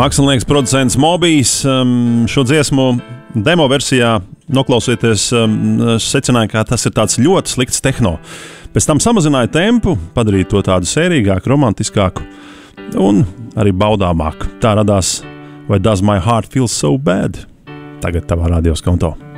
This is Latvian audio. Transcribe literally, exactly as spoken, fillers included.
Mākslinieks, producents Mobijs um, šo dziesmu demo versijā noklausieties, um, secināja, ka tas ir tāds ļoti slikts tehno. Pēc tam samazināja tempu, padarīja to tādu sērīgāku, romantiskāku un arī baudāmāku. Tā radās Why Does My Heart Feel So Bad? Tagad tavā radios konto.